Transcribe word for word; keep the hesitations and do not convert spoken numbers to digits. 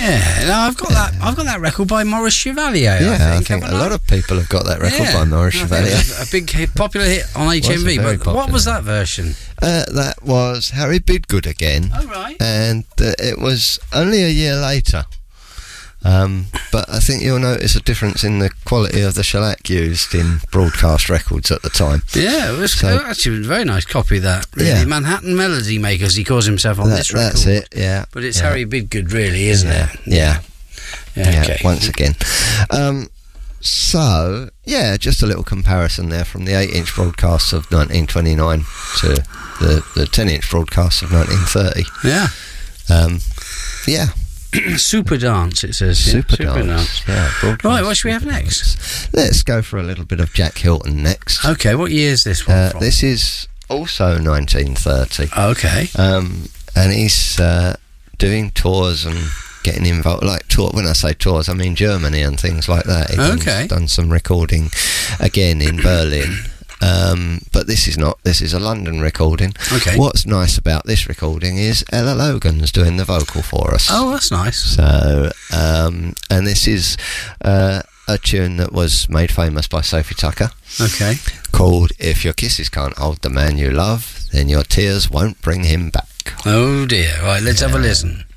Yeah, no, I've got yeah. that. I've got that record by Maurice Chevalier. Yeah, I think, I think a lot of people have got that record yeah. by Maurice Chevalier. A big hit, popular hit on H M V. But popular. What was that version? Uh, that was Harry Bidgood again. Oh right. And uh, it was only a year later. Um, but I think you'll notice a difference in the quality of the shellac used in broadcast records at the time. Yeah, it was so, actually a very nice copy of that. Really. Yeah. Manhattan Melody Makers, he calls himself on that, this record. That's it, yeah. But it's yeah. Harry Bidgood, really, isn't yeah. it? Yeah. Yeah, yeah okay. Once again. Um, so, yeah, just a little comparison there from the eight inch broadcasts of nineteen twenty-nine to the, the ten inch broadcasts of nineteen thirty. Yeah. Um, yeah. Super Dance, it says. Super, yeah. Super Dance. Dance. Yeah, right, what should we have next? Dance. Let's go for a little bit of Jack Hilton next. Okay, what year is this one uh, from? This is also nineteen thirty. Okay. Um, and he's uh, doing tours and getting involved, like tour. When I say tours, I mean Germany and things like that. He's okay. done some recording again in Berlin. Um, but this is not, this is a London recording. Okay. What's nice about this recording is Ella Logan's doing the vocal for us. Oh, that's nice. So, um, and this is uh, a tune that was made famous by Sophie Tucker. Okay. Called If Your Kisses Can't Hold the Man You Love, Then Your Tears Won't Bring Him Back. Oh dear. Right, let's yeah. have a listen.